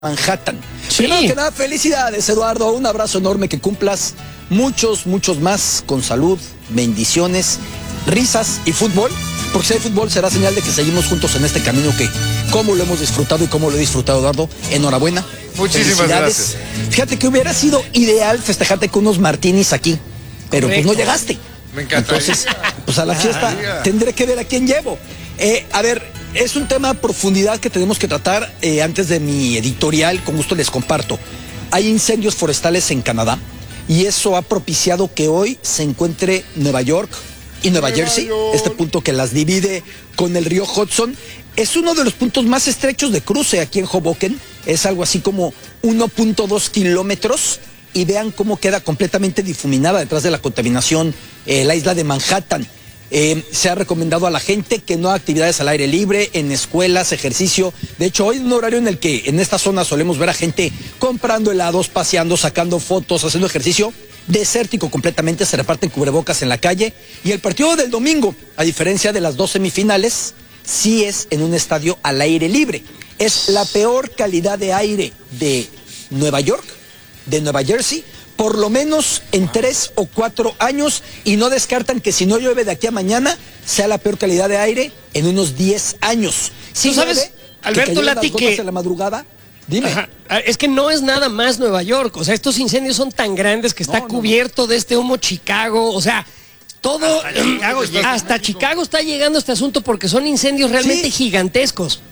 Manhattan. Sí. Primero que nada, felicidades, Eduardo. Un abrazo enorme, que cumplas muchos más con salud, bendiciones, risas y fútbol. Porque si hay fútbol será señal de que seguimos juntos en este camino que cómo lo hemos disfrutado y cómo lo he disfrutado, Eduardo. Enhorabuena. Muchísimas gracias. Fíjate que hubiera sido ideal festejarte con unos martinis aquí, pero Correcto. pues no llegaste. Me encanta. Entonces, pues a la fiesta tendré que ver a quién llevo. A ver, es un tema a profundidad que tenemos que tratar. Antes de mi editorial, con gusto les comparto. Hay incendios forestales en Canadá y eso ha propiciado que hoy se encuentre Nueva York y Nueva Jersey, este punto que las divide con el río Hudson. Es uno de los puntos más estrechos de cruce aquí en Hoboken. Es algo así como 1.2 kilómetros. Y vean cómo queda completamente difuminada detrás de la contaminación la isla de Manhattan. Se ha recomendado a la gente que no haga actividades al aire libre, en escuelas, ejercicio. De hecho, hoy es un horario en el que en esta zona solemos ver a gente comprando helados, paseando, sacando fotos, haciendo ejercicio. Desértico completamente, se reparten cubrebocas en la calle. Y el partido del domingo, a diferencia de las dos semifinales, sí es en un estadio al aire libre. Es la peor calidad de aire de Nueva York, de Nueva Jersey, por lo menos en 3 o 4 años, y no descartan que si no llueve de aquí a mañana sea la peor calidad de aire en unos 10 años. Si ¿Tú sabes, llueve, Alberto Lati, que en la madrugada? Dime. Ajá. Es que no es nada más Nueva York, o sea, estos incendios son tan grandes que está cubierto de este humo Chicago, o sea, todo, hasta Chicago está llegando este asunto porque son incendios realmente gigantescos.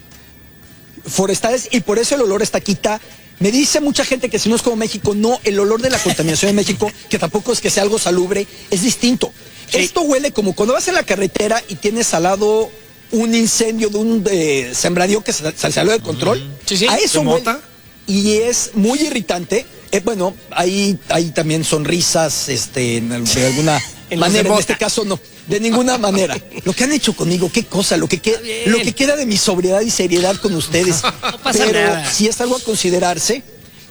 Forestales, y por eso el olor está quita. Me dice mucha gente que si no es como México, no, el olor de la contaminación en México, que tampoco es que sea algo salubre, es distinto. Sí. Esto huele como cuando vas en la carretera y tienes al lado un incendio de un sembradío que se salió de control. Sí. A eso huele, y es muy irritante. Bueno, ahí también sonrisas, de alguna manera, en este caso no, de ninguna manera. Lo que han hecho conmigo, qué cosa, lo que queda de mi sobriedad y seriedad con ustedes. No pasa pero nada. si es algo a considerarse,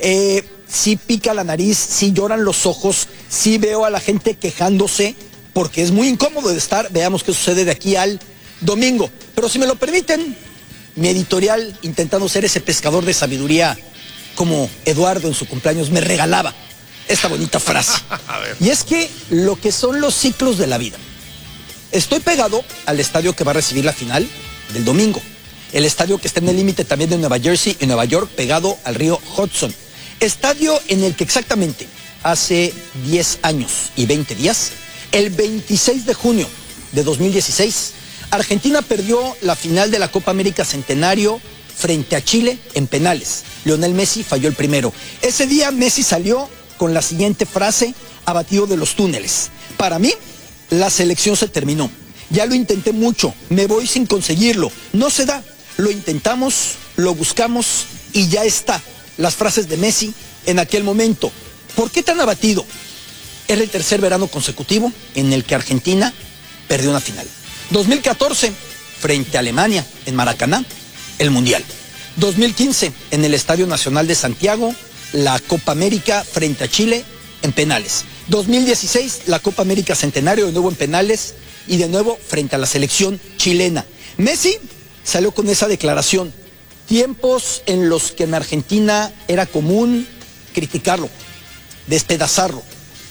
sí pica la nariz, sí lloran los ojos, sí veo a la gente quejándose, porque es muy incómodo de estar. Veamos qué sucede de aquí al domingo. Pero si me lo permiten, mi editorial, intentando ser ese pescador de sabiduría como Eduardo en su cumpleaños, me regalaba esta bonita frase. Y es que lo que son los ciclos de la vida. Estoy pegado al estadio que va a recibir la final del domingo. El estadio que está en el límite también de Nueva Jersey y Nueva York, pegado al río Hudson. Estadio en el que exactamente hace 10 años y 20 días, el 26 de junio de 2016, Argentina perdió la final de la Copa América Centenario frente a Chile en penales. Lionel Messi falló el primero. Ese día Messi salió con la siguiente frase, abatido de los túneles: para mí, la selección se terminó. Ya lo intenté mucho, me voy sin conseguirlo. No se da. Lo intentamos, lo buscamos y ya está. Las frases de Messi en aquel momento. ¿Por qué tan abatido? Era el tercer verano consecutivo en el que Argentina perdió una final. 2014, frente a Alemania, en Maracaná, el Mundial. 2015, en el Estadio Nacional de Santiago, la Copa América frente a Chile en penales. 2016, la Copa América Centenario, de nuevo en penales, y de nuevo frente a la selección chilena. Messi salió con esa declaración. Tiempos en los que en Argentina era común criticarlo, despedazarlo.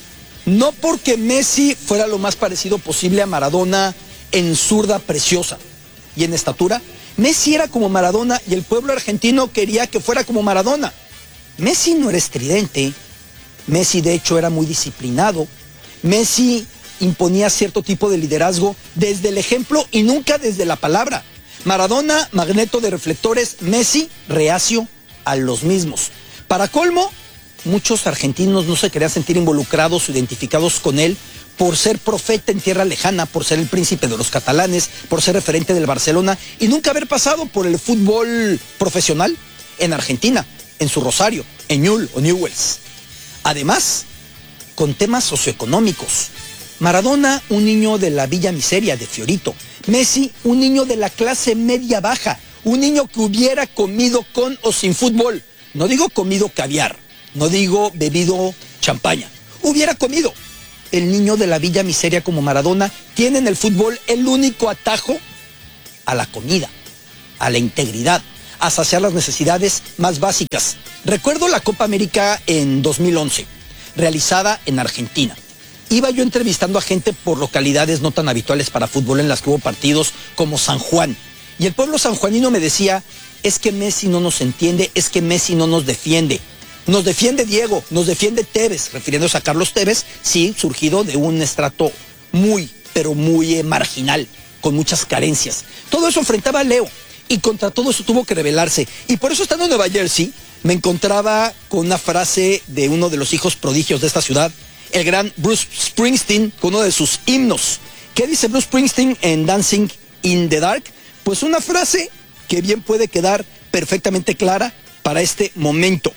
No porque Messi fuera lo más parecido posible a Maradona en zurda preciosa y en estatura. Messi era como Maradona y el pueblo argentino quería que fuera como Maradona. Messi no era estridente. Messi de hecho era muy disciplinado. Messi imponía cierto tipo de liderazgo desde el ejemplo y nunca desde la palabra. Maradona, magneto de reflectores; Messi, reacio a los mismos. Para colmo, muchos argentinos no se querían sentir involucrados o identificados con él por ser profeta en tierra lejana, por ser el príncipe de los catalanes, por ser referente del Barcelona y nunca haber pasado por el fútbol profesional en Argentina, en su Rosario, en Newell's o Newell's. Además, con temas socioeconómicos. Maradona, un niño de la Villa Miseria de Fiorito. Messi, un niño de la clase media baja. Un niño que hubiera comido con o sin fútbol. No digo comido caviar, no digo bebido champaña. Hubiera comido. El niño de la Villa Miseria como Maradona tiene en el fútbol el único atajo a la comida, a la integridad, a saciar las necesidades más básicas. Recuerdo la Copa América en 2011, realizada en Argentina. Iba yo entrevistando a gente por localidades no tan habituales para fútbol en las que hubo partidos como San Juan. Y el pueblo sanjuanino me decía, es que Messi no nos entiende, es que Messi no nos defiende. Nos defiende Diego, nos defiende Tevez, refiriéndose a Carlos Tevez, sí, surgido de un estrato muy, pero muy marginal, con muchas carencias. Todo eso enfrentaba a Leo y contra todo eso tuvo que rebelarse. Y por eso, estando en Nueva Jersey, me encontraba con una frase de uno de los hijos prodigios de esta ciudad, el gran Bruce Springsteen, con uno de sus himnos. ¿Qué dice Bruce Springsteen en Dancing in the Dark? Pues una frase que bien puede quedar perfectamente clara para este momento.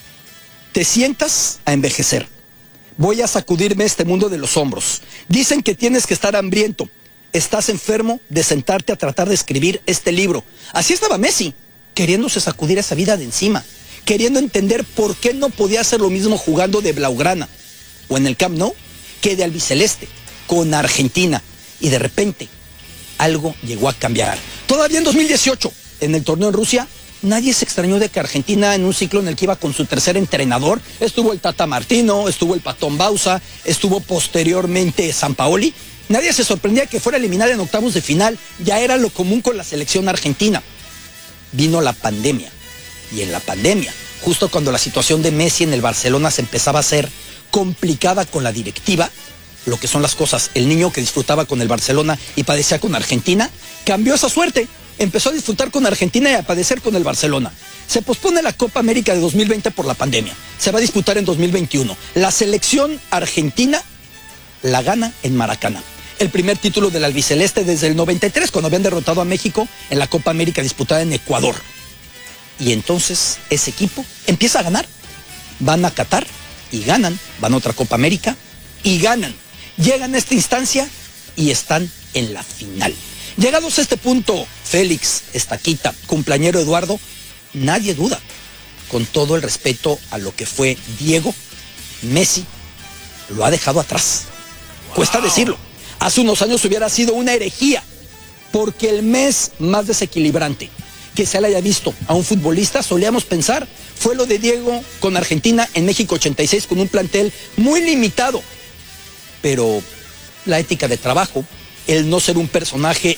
Te sientas a envejecer. Voy a sacudirme este mundo de los hombros. Dicen que tienes que estar hambriento. Estás enfermo de sentarte a tratar de escribir este libro. Así estaba Messi, queriéndose sacudir esa vida de encima, queriendo entender por qué no podía hacer lo mismo jugando de Blaugrana o en el Camp Nou que de albiceleste con Argentina. Y de repente, algo llegó a cambiar. Todavía en 2018, en el torneo en Rusia, nadie se extrañó de que Argentina, en un ciclo en el que iba con su tercer entrenador, estuvo el Tata Martino, estuvo el Patón Bausa, estuvo posteriormente Sampaoli, nadie se sorprendía que fuera eliminada en octavos de final. Ya era lo común con la selección argentina. Vino la pandemia, y en la pandemia, justo cuando la situación de Messi en el Barcelona se empezaba a hacer complicada con la directiva, lo que son las cosas, el niño que disfrutaba con el Barcelona y padecía con Argentina, cambió esa suerte. Empezó a disfrutar con Argentina y a padecer con el Barcelona. Se pospone la Copa América de 2020 por la pandemia. Se va a disputar en 2021. La selección argentina la gana en Maracaná. El primer título del albiceleste desde el 93, cuando habían derrotado a México en la Copa América disputada en Ecuador. Y entonces ese equipo empieza a ganar. Van a Qatar y ganan. Van a otra Copa América y ganan. Llegan a esta instancia y están en la final. Llegados a este punto, Félix, Estaquita, cumpleañero Eduardo, nadie duda, con todo el respeto a lo que fue Diego, Messi lo ha dejado atrás. Wow. Cuesta decirlo. Hace unos años hubiera sido una herejía, porque el mes más desequilibrante que se le haya visto a un futbolista, solíamos pensar, fue lo de Diego con Argentina en México 86, con un plantel muy limitado. Pero la ética de trabajo, el no ser un personaje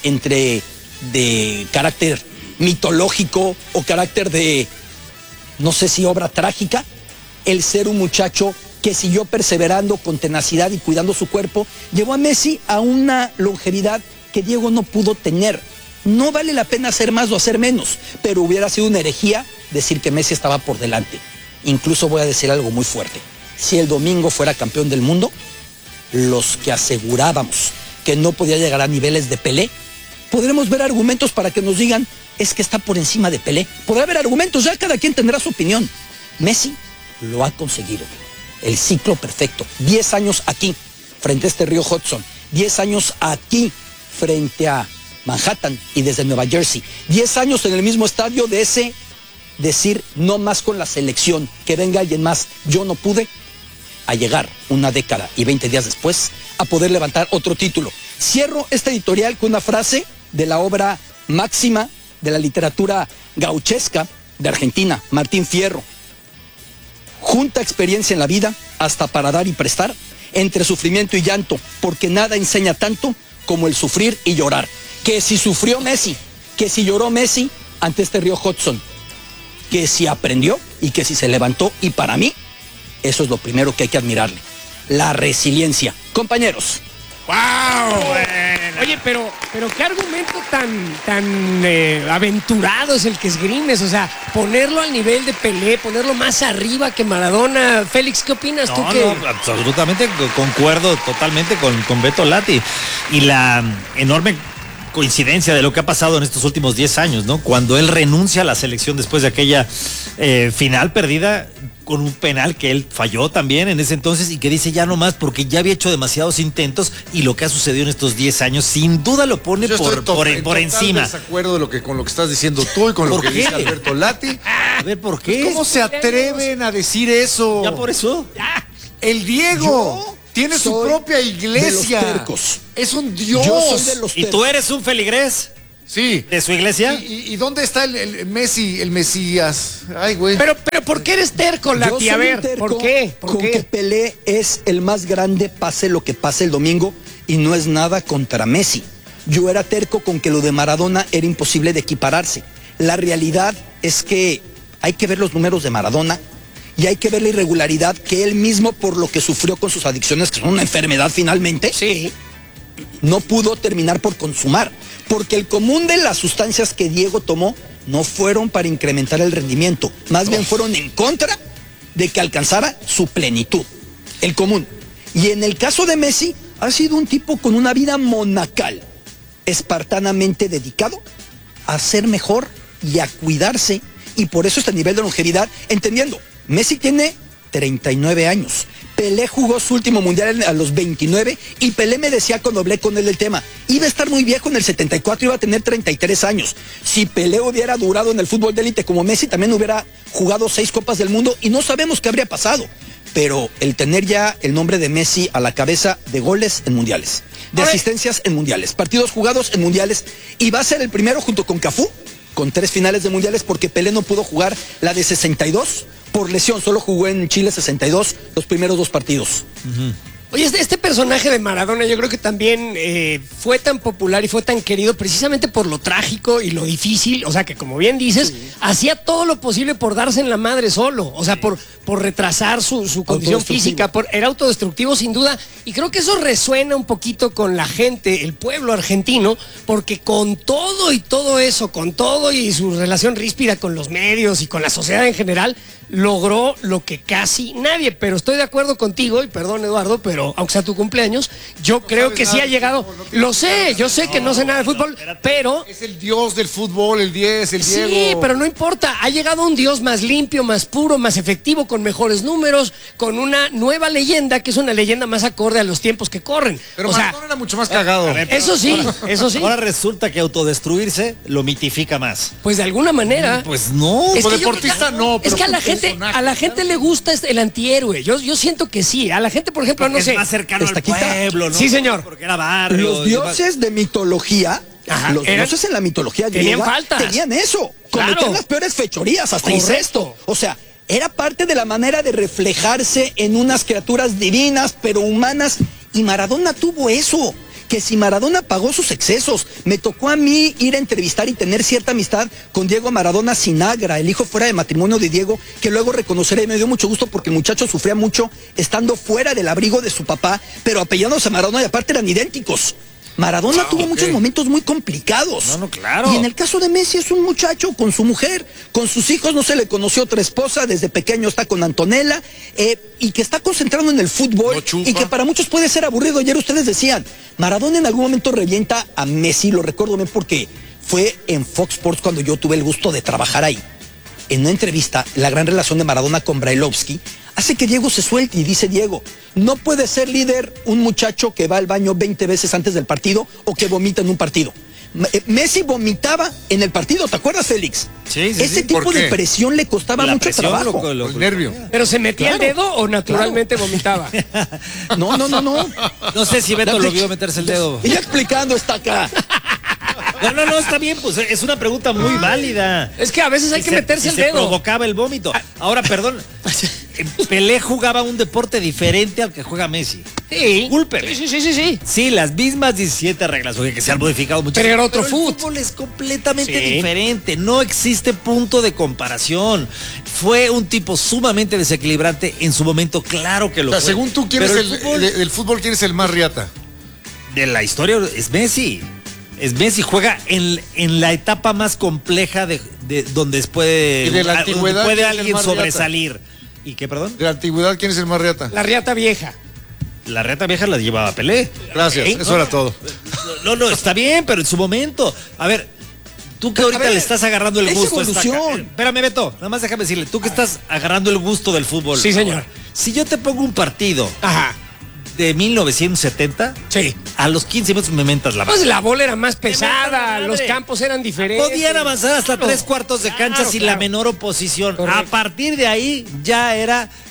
de carácter mitológico o carácter de, no sé si obra trágica, el ser un muchacho que siguió perseverando con tenacidad y cuidando su cuerpo, llevó a Messi a una longevidad que Diego no pudo tener. No vale la pena hacer más o hacer menos, pero hubiera sido una herejía decir que Messi estaba por delante. Incluso voy a decir algo muy fuerte. Si el domingo fuera campeón del mundo, los que asegurábamos que no podía llegar a niveles de Pelé, podremos ver argumentos para que nos digan, es que está por encima de Pelé. Podrá haber argumentos, ya cada quien tendrá su opinión. Messi lo ha conseguido. El ciclo perfecto. 10 años aquí, frente a este río Hudson. 10 años aquí, frente a Manhattan y desde Nueva Jersey. 10 años en el mismo estadio de ese decir, no más con la selección, que venga alguien más. Yo no pude, a llegar una década y 20 días después a poder levantar otro título. Cierro este editorial con una frase de la obra máxima de la literatura gauchesca de Argentina, Martín Fierro. Junta experiencia en la vida hasta para dar y prestar, entre sufrimiento y llanto, porque nada enseña tanto como el sufrir y llorar. Que si sufrió Messi, que si lloró Messi ante este río Hudson, que si aprendió y que si se levantó, y para mí eso es lo primero que hay que admirarle, la resiliencia. Compañeros. ¡Wow! Bueno. Oye, pero qué argumento tan aventurado es el que esgrimes. O sea, ponerlo al nivel de Pelé, ponerlo más arriba que Maradona. Félix, ¿qué opinas tú? No, absolutamente concuerdo totalmente con Beto Lati. Y la enorme coincidencia de lo que ha pasado en estos últimos 10 años, ¿no? Cuando él renuncia a la selección después de aquella final perdida con un penal que él falló también en ese entonces y que dice ya no más porque ya había hecho demasiados intentos, y lo que ha sucedido en estos 10 años sin duda lo pone por encima. Estoy desacuerdo con lo que estás diciendo tú y con lo que dice Alberto Lati. A ver, ¿por qué? ¿Cómo se atreven a decir eso? Ya por eso. El Diego tiene su propia iglesia. De los tercos. Es un dios. Yo soy de los tercos. ¿Y tú eres un feligrés? Sí. de su iglesia. ¿Y dónde está el Messi, el Mesías? Ay, güey. Pero ¿por qué eres terco, Yo Lati? soy A un ver, terco ¿por qué? ¿Por con qué? que Pelé es el más grande, pase lo que pase el domingo, y no es nada contra Messi. Yo era terco con que lo de Maradona era imposible de equipararse. La realidad es que hay que ver los números de Maradona y hay que ver la irregularidad que él mismo, por lo que sufrió con sus adicciones, que son una enfermedad finalmente, Sí. no pudo terminar por consumar, porque el común de las sustancias que Diego tomó no fueron para incrementar el rendimiento, más bien fueron en contra de que alcanzara su plenitud, el común. Y en el caso de Messi, ha sido un tipo con una vida monacal, espartanamente dedicado a ser mejor y a cuidarse, y por eso este nivel de longevidad, entendiendo, Messi tiene 39 años. Pelé jugó su último mundial a los 29 y Pelé me decía cuando hablé con él del tema, iba a estar muy viejo en el 74, iba a tener 33 años. Si Pelé hubiera durado en el fútbol de élite como Messi, también hubiera jugado 6 Copas del Mundo y no sabemos qué habría pasado. Pero el tener ya el nombre de Messi a la cabeza de goles en mundiales, de asistencias en mundiales, partidos jugados en mundiales, y va a ser el primero junto con Cafú, con 3 finales de mundiales, porque Pelé no pudo jugar la de 62 por lesión, solo jugó en Chile 62 los primeros 2 partidos. Oye, este personaje de Maradona yo creo que también fue tan popular y fue tan querido precisamente por lo trágico y lo difícil, o sea que como bien dices, hacía todo lo posible por darse en la madre solo, o sea, por retrasar su condición física, era autodestructivo sin duda, y creo que eso resuena un poquito con la gente, el pueblo argentino, porque con todo y todo eso, con todo y su relación ríspida con los medios y con la sociedad en general, logró lo que casi nadie, pero estoy de acuerdo contigo, y perdón Eduardo, pero aunque sea tu cumpleaños, yo creo que sí ha llegado, lo sé, yo sé que no sé nada de fútbol, pero... Es el dios del fútbol, el 10, el Diego. Sí, pero no importa, ha llegado un Dios más limpio, más puro, más efectivo, con mejores números, con una nueva leyenda, que es una leyenda más acorde a los tiempos que corren. Pero o sea, Maradona era mucho más cagado. eso sí. Ahora resulta que autodestruirse lo mitifica más. Pues de alguna manera. Pues no. Es Como que yo deportista creo que- no, es pero que como personaje, a la gente le gusta el antihéroe. Yo siento que sí. A la gente, por ejemplo, no Es sé. más cercano al Estaquita. pueblo, ¿no? Sí, señor. Porque era barrio. Los dioses de mitología, Ajá, los dioses en la mitología tenían griega faltas. tenían eso, cometían Claro. las peores fechorías, hasta Correcto. incesto. O sea, era parte de la manera de reflejarse en unas criaturas divinas, pero humanas, y Maradona tuvo eso. Que si Maradona pagó sus excesos, me tocó a mí ir a entrevistar y tener cierta amistad con Diego Maradona Sinagra, el hijo fuera de matrimonio de Diego, que luego reconoceré, me dio mucho gusto porque el muchacho sufría mucho estando fuera del abrigo de su papá, pero apellándose a Maradona y aparte eran idénticos. Maradona tuvo muchos momentos muy complicados. No, claro. Y en el caso de Messi es un muchacho con su mujer, con sus hijos, no se le conoció otra esposa, desde pequeño está con Antonella, y que está concentrado en el fútbol, No chupa. y que para muchos puede ser aburrido. Ayer ustedes decían, Maradona en algún momento revienta a Messi, lo recuerdo bien porque fue en Fox Sports cuando yo tuve el gusto de trabajar ahí. En una entrevista, la gran relación de Maradona con Brailovsky hace que Diego se suelte y dice Diego, no puede ser líder un muchacho que va al baño 20 veces antes del partido o que vomita en un partido. Messi vomitaba en el partido, ¿te acuerdas, Félix? Sí, sí, Ese sí. tipo ¿Por de qué? presión le costaba La mucho presión, trabajo. El nervio. ¿Pero se metía Claro, el dedo o naturalmente vomitaba? No. No sé si Beto lo vio meterse el dedo. Y ya explicando está acá. No, está bien, pues es una pregunta muy válida. Es que a veces hay Y que meterse el se dedo. provocaba el vómito. Ahora, perdón, Pelé jugaba un deporte diferente al que juega Messi. Sí. Discúlpeme. Sí. Sí, las mismas 17 reglas, oye, que se han modificado mucho. Pero era otro el fut. fútbol es completamente Sí. diferente, no existe punto de comparación. Fue un tipo sumamente desequilibrante en su momento, claro que lo O sea, fue. según tú, ¿quién Pero es el fútbol del fútbol, quién es el más riata? de la historia es Messi. Es Messi, juega en la etapa más compleja de donde puede, ¿Y de la antigüedad, puede quién es el alguien más riata? sobresalir. ¿Y qué, perdón? De la antigüedad, ¿quién es el más riata? La riata vieja. La reta vieja la llevaba Pelé. Gracias, ¿Eh? eso era todo. No, está bien, pero en su momento. A ver, tú que ahorita ver, le estás agarrando el es gusto. a esta evolución. Espérame, Beto, nada más déjame decirle, tú que estás agarrando el gusto del fútbol. Sí, señor. ahora, si yo te pongo un partido Ajá. de 1970, Sí. a los 15 minutos me mentas la Pues madre. la bola era más pesada, madre. los campos eran diferentes. Podían avanzar hasta Claro. 3/4 de cancha Claro, sin claro. la menor oposición. Correcto. A partir de ahí ya era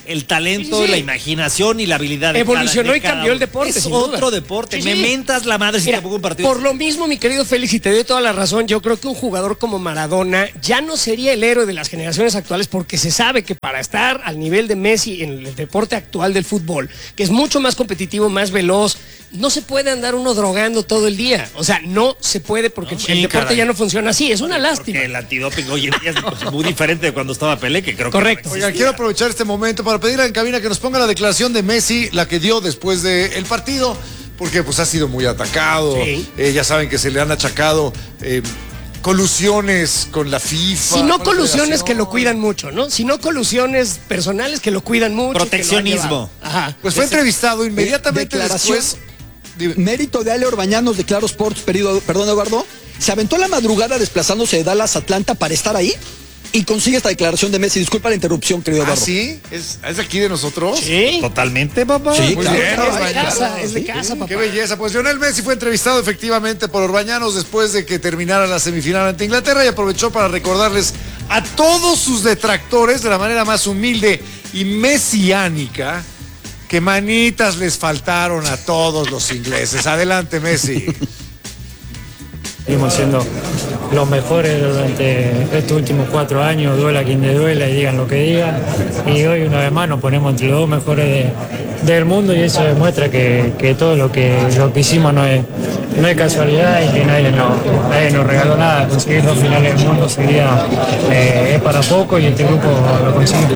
el talento, Sí. la imaginación y la habilidad. Evolucionó y cada cambió el uno. deporte. Es sin duda. otro deporte. Sí, Me sí. mentas la madre si Mira, te pongo un partido. por lo mismo, mi querido Félix, y te doy toda la razón, yo creo que un jugador como Maradona ya no sería el héroe de las generaciones actuales porque se sabe que para estar al nivel de Messi en el deporte actual del fútbol, que es mucho más competitivo, más veloz, no se puede andar uno drogando todo el día. O sea, no se puede porque el deporte caray. ya no funciona así. Es una lástima. Porque el antidoping hoy en día es muy diferente de cuando estaba Pelé, que creo Correcto. que Oigan, quiero aprovechar este momento para pedirle en cabina que nos ponga la declaración de Messi, la que dio después del partido, porque pues ha sido muy atacado. Sí. Ya saben que se le han achacado colusiones con la FIFA. Si no con la colusiones federación. que lo cuidan mucho, ¿no? Si no colusiones personales que lo cuidan mucho. Proteccionismo. Que lo han llevado. Ajá. Pues fue entrevistado inmediatamente declaración. después. Dime. Mérito de Ale Orbañanos de Claro Sports, perdón Eduardo, se aventó la madrugada desplazándose de Dallas a Atlanta para estar ahí y consigue esta declaración de Messi. Disculpa la interrupción, querido ¿Ah, Eduardo. sí? ¿Es de aquí de nosotros? Sí. Totalmente, papá. Sí, Muy claro, bien, claro, Es de Orbañanos. casa, es de Sí, casa, papá. Qué belleza. Pues Lionel Messi fue entrevistado efectivamente por Orbañanos después de que terminara la semifinal ante Inglaterra y aprovechó para recordarles a todos sus detractores de la manera más humilde y mesiánica que manitas les faltaron a todos los ingleses. Adelante, Messi. Seguimos siendo los mejores durante estos últimos 4 años, duela quien te duela y digan lo que digan. Y hoy una vez más nos ponemos entre los 2 mejores del mundo y eso demuestra que todo lo que hicimos no es casualidad y que nadie nos regaló nada. Conseguir 2 finales del mundo sería es para poco y este grupo lo consigue.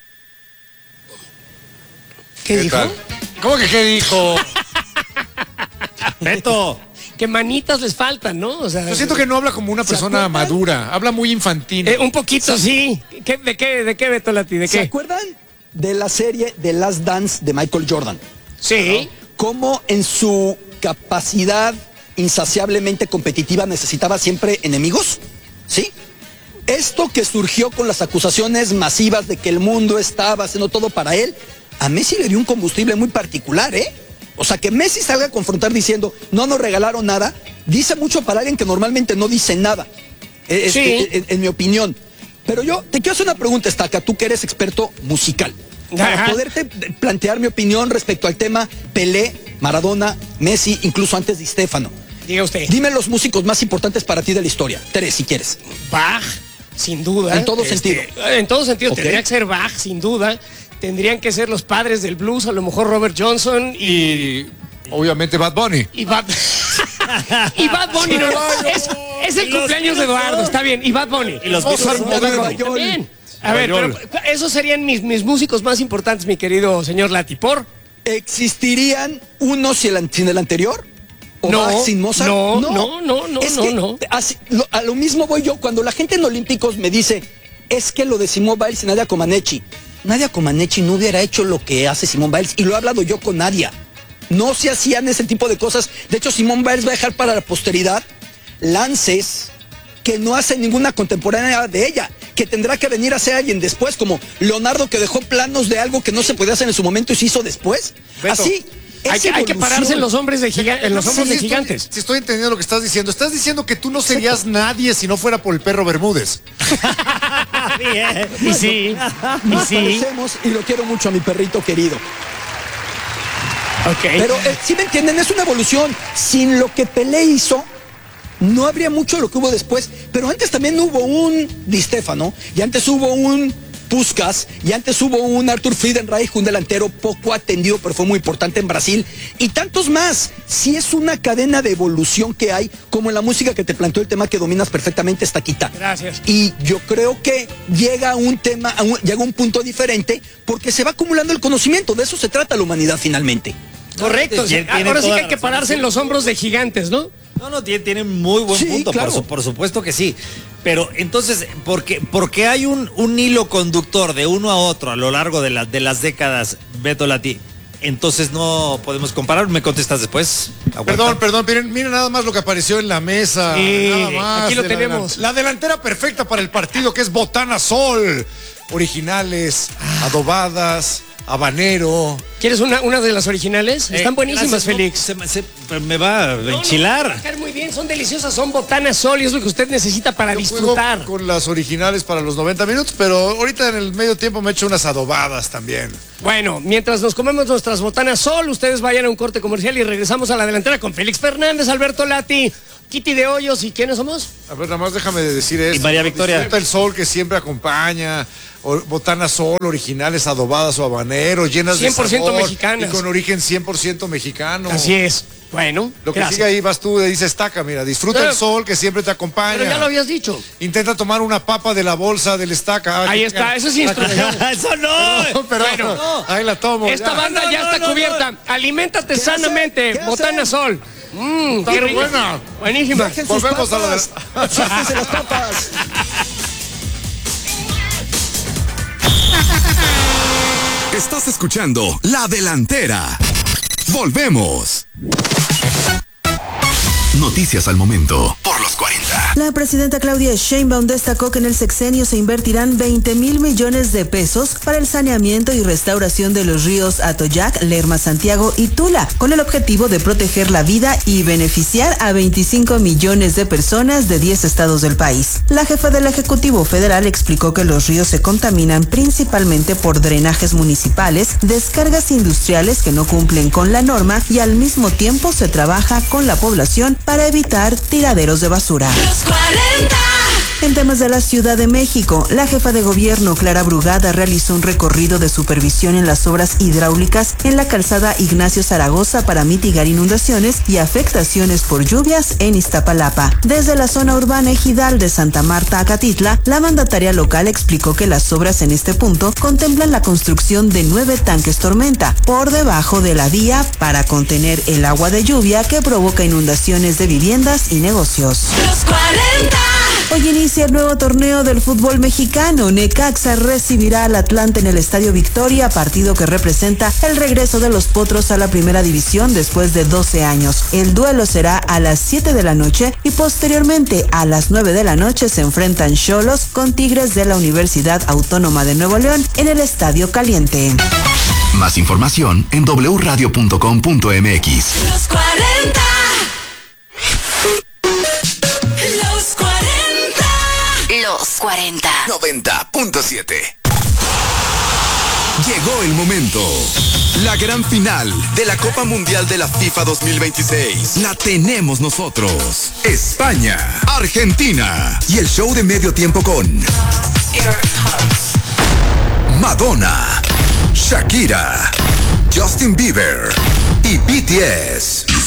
¿Qué dijo? tal? ¿Cómo que qué dijo? Beto. Que manitas les faltan, ¿no? O sea, Yo siento que no habla como una persona acuerdan? madura, habla muy infantil. un poquito, sí. ¿De qué, Beto Lati? ¿De ¿Se qué? acuerdan de la serie The Last Dance de Michael Jordan? Sí. Cómo en su capacidad insaciablemente competitiva necesitaba siempre enemigos, ¿sí? Esto que surgió con las acusaciones masivas de que el mundo estaba haciendo todo para él, a Messi le dio un combustible muy particular, ¿eh? O sea, que Messi salga a confrontar diciendo, no nos regalaron nada, dice mucho para alguien que normalmente no dice nada, Sí. en mi opinión. Pero yo te quiero hacer una pregunta, Estaca, tú que eres experto musical, para Ajá. poderte plantear mi opinión respecto al tema Pelé, Maradona, Messi, incluso antes de Stéfano. Diga usted. Dime los músicos más importantes para ti de la historia. 3, si quieres. Bach, sin duda. En todo sentido. En todo sentido. Ok. Tendría que ser Bach, sin duda. Tendrían que ser los padres del blues, a lo mejor Robert Johnson Y obviamente Bad Bunny. y Bad... y Bad Bunny. No, es el cumpleaños de Eduardo, está bien. Y Bad Bunny. Y los Mozart Beatles. moderno. También. A ver, pero esos serían mis músicos más importantes, mi querido señor Lati. ¿Por? ¿Existirían unos sin el anterior? ¿O No, Bach sin Mozart? no, Es no, que no. a lo mismo voy yo. Cuando la gente en Olímpicos me dice, es que lo de Simone Biles y Nadia Comaneci. Nadia Comaneci no hubiera hecho lo que hace Simone Biles. Y lo he hablado yo con Nadia. No se hacían ese tipo de cosas. De hecho, Simone Biles va a dejar para la posteridad lances que no hace ninguna contemporánea de ella, que tendrá que venir a hacer alguien después, como Leonardo, que dejó planos de algo que no se podía hacer en su momento y se hizo después. Beto, Así. Hay que evolución. pararse en los hombres de en los hombros de estoy- gigantes. Si estoy entendiendo lo que estás diciendo. Estás diciendo que tú no serías nadie si no fuera por el perro Bermúdez. Y sí, y Nos sí. parecemos y lo quiero mucho a mi perrito querido. Ok. Pero si me entienden, es una evolución. Sin lo que Pelé hizo, no habría mucho de lo que hubo después. Pero antes también hubo un Di Stéfano, y antes hubo un Puskás, y antes hubo un Arthur Friedenreich, un delantero poco atendido, pero fue muy importante en Brasil, y tantos más. Sí es una cadena de evolución que hay, como en la música que te planteó el tema que dominas perfectamente, Estaquita. Gracias. Y yo creo que llega a un tema, llega a un punto diferente, porque se va acumulando el conocimiento. De eso se trata la humanidad finalmente. Correcto. Y él tiene Ahora sí toda que la hay que razón. pararse en los hombros de gigantes, ¿no? No, tiene muy buen Sí, punto, claro. por supuesto que sí. Pero entonces, porque hay un hilo conductor de uno a otro a lo largo de las décadas, Beto Lati, entonces no podemos comparar? ¿Me contestas después? Aguanta. Perdón, miren nada más lo que apareció en la mesa. Sí, nada más aquí lo de tenemos. La delantera perfecta para el partido, que es Botana Sol. originales, adobadas, habanero. ¿Quieres una de las originales? Están buenísimas, gracias, Félix. Me va a enchilar. No, va a caer muy bien, son deliciosas, son botanas sol y es lo que usted necesita para disfrutar. Con las originales para los 90 minutos, pero ahorita en el medio tiempo me echo unas adobadas también. Bueno, mientras nos comemos nuestras botanas sol, ustedes vayan a un corte comercial y regresamos a la delantera con Félix Fernández, Alberto Lati, Kitty de Hoyos. ¿Y quiénes somos? A ver, nada más déjame decir esto. Y María Victoria. Disfruta el sol que siempre acompaña. Botanas sol, originales, adobadas o habaneros, llenas de 100% sabor mexicanas. y con origen 100% mexicano. Así es. Bueno, Lo que gracias. sigue ahí vas tú, dice estaca, mira, disfruta el sol que siempre te acompaña. Pero ya lo habías dicho. Intenta tomar una papa de la bolsa del estaca. Ahí está, eso es instrucción. ¡Eso no! Pero Bueno, ahí la tomo. Esta banda ya está cubierta. Aliméntate ¿Qué sanamente. hacen? ¿Qué Botana hacen? sol. Está Qué rica. buena. Buenísima. Dejen sus Volvemos a la papas. Sáquense las papas. Estás escuchando La Delantera. Volvemos. Noticias al momento por los 40. La presidenta Claudia Sheinbaum destacó que en el sexenio se invertirán 20,000 millones de pesos para el saneamiento y restauración de los ríos Atoyac, Lerma, Santiago y Tula, con el objetivo de proteger la vida y beneficiar a 25 millones de personas de 10 estados del país. La jefa del Ejecutivo Federal explicó que los ríos se contaminan principalmente por drenajes municipales, descargas industriales que no cumplen con la norma y al mismo tiempo se trabaja con la población para evitar tiraderos de basura. Los 40. En temas de la Ciudad de México, la jefa de gobierno, Clara Brugada, realizó un recorrido de supervisión en las obras hidráulicas en la calzada Ignacio Zaragoza para mitigar inundaciones y afectaciones por lluvias en Iztapalapa. Desde la zona urbana ejidal de Santa Marta a Catitla, la mandataria local explicó que las obras en este punto contemplan la construcción de 9 tanques tormenta por debajo de la vía para contener el agua de lluvia que provoca inundaciones de viviendas y negocios. Los 40. Hoy inicia el nuevo torneo del fútbol mexicano. Necaxa recibirá al Atlante en el Estadio Victoria, partido que representa el regreso de los Potros a la primera división después de 12 años. El duelo será a las 7 de la noche y posteriormente a las 9 de la noche se enfrentan Xolos con Tigres de la Universidad Autónoma de Nuevo León en el Estadio Caliente. Más información en wradio.com.mx. Los 40. Los 40. Los 40. 90.7. Llegó el momento. La gran final de la Copa Mundial de la FIFA 2026 la tenemos nosotros. España, Argentina y el show de medio tiempo con Madonna, Shakira, Justin Bieber y BTS.